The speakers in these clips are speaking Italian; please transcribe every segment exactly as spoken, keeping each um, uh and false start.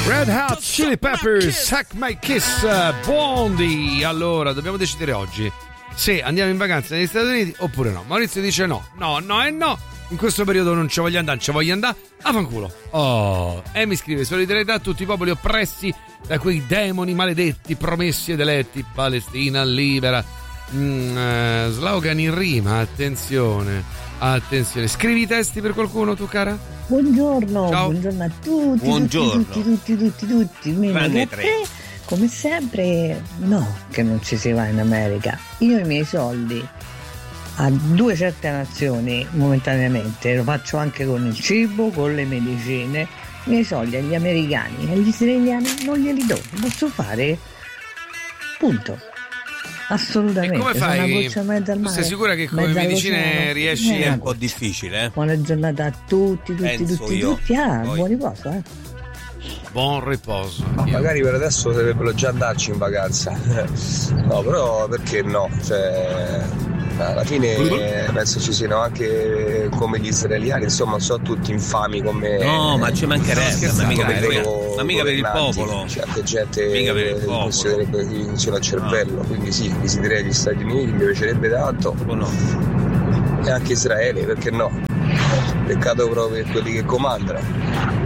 Red Hot Chili Peppers, Suck My Kiss, Bondi. Allora, dobbiamo decidere oggi se andiamo in vacanza negli Stati Uniti oppure no. Maurizio dice no, no, no e no. In questo periodo non ci voglio andare, non ci voglio andare. A fanculo. Oh. E mi scrive: solidarietà a tutti i popoli oppressi da quei demoni maledetti, promessi ed eletti. Palestina libera. Mm, eh, slogan in rima, attenzione. Attenzione. Scrivi i testi per qualcuno, tu cara? Buongiorno, ciao. Buongiorno a tutti, buongiorno. tutti, tutti, tutti, tutti, tutti. Meno che a te, come sempre, no, che non ci si va in America. Io i miei soldi a due certe nazioni momentaneamente lo faccio anche con il cibo, con le medicine. I miei soldi agli americani e agli israeliani non glieli do, lo posso fare, punto. Assolutamente. E come fai? Sono una goccia mezza al mare, sei sicura che con le medicine riesci? È un po' difficile, eh? Buona giornata a tutti, tutti, Penso tutti, io. tutti. Ah, Poi. buon riposo, eh. Buon riposo. Ma magari per adesso dovrebbero già andarci in vacanza. No, però perché no? Cioè, alla fine penso ci siano anche come gli israeliani, insomma, sono tutti infami come. No, ma ci mancherebbe, ma mica per, loro ma mica per il governanti. popolo. C'è anche gente Mica per il che popolo. considererebbe che gli al cervello, No. quindi sì, visiterei gli Stati Uniti, mi piacerebbe tanto. O no? E anche Israele, perché no? Peccato proprio per quelli che comandano.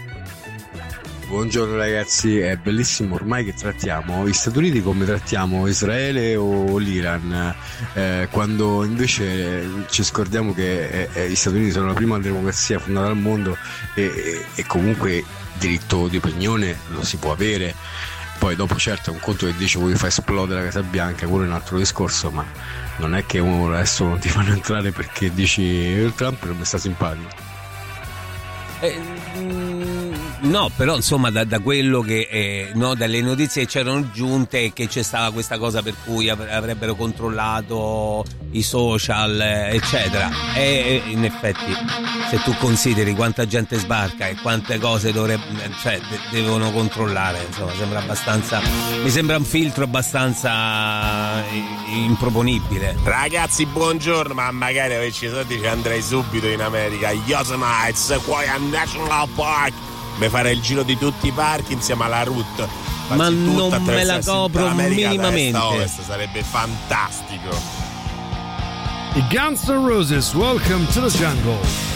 Buongiorno ragazzi, è bellissimo ormai che trattiamo gli Stati Uniti come trattiamo Israele o l'Iran, eh, quando invece ci scordiamo che eh, gli Stati Uniti sono la prima democrazia fondata al mondo e, e, e comunque diritto di opinione lo si può avere. Poi dopo certo è un conto che dice vuoi far esplodere la Casa Bianca, quello è un altro discorso, ma non è che uno adesso non ti fanno entrare perché dici il Trump non mi sta simpatico. Eh, mm, no, però insomma da, da quello che eh, no, dalle notizie che c'erano giunte che c'è stata questa cosa per cui av- avrebbero controllato i social eh, eccetera e eh, in effetti se tu consideri quanta gente sbarca e quante cose dovrebbe, cioè, de- devono controllare, insomma sembra abbastanza, mi sembra un filtro abbastanza i- improponibile. Ragazzi, buongiorno, ma magari avessi i soldi ci andrei subito in America. Yosemite, Sequoia National Park. Mi farei il giro di tutti i parchi insieme alla Ruth. Ma non me la copro minimamente. Ovest, sarebbe fantastico. I Guns N' Roses, Welcome to the Jungle.